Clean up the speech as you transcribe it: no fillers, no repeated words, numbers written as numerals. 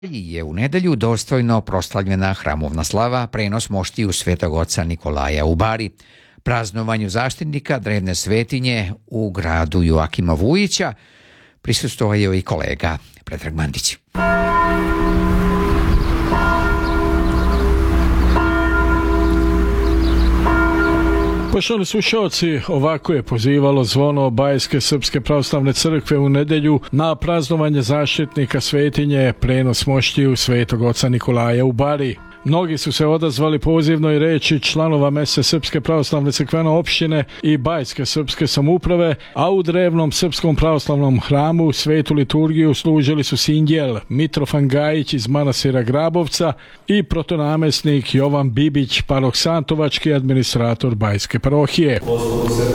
je u nedelju dostojno proslavljena hramovna slava, prenos moštiju Svetog oca Nikolaja u Bari, praznovanju zaštitnika drevne svetinje u gradu Joakima Vujića. Prisustvovao je i kolega Predrag Mandić. Poštovani slušalci, ovako je pozivalo zvono Bajske srpske pravoslavne crkve u nedelju na praznovanje zaštitnika svetinje, prenos moštiju Svetog oca Nikolaja u Bari. Mnogi su se odazvali pozivnoj reči članova mese Srpske pravoslavne crkvene opštine i Bajske srpske samouprave, a u drevnom Srpskom pravoslavnom hramu svetu liturgiju služili su Sinjel Mitrofan Gajić iz manastira Grabovca i protonamesnik Jovan Bibić, paroksantovački administrator Bajske parohije.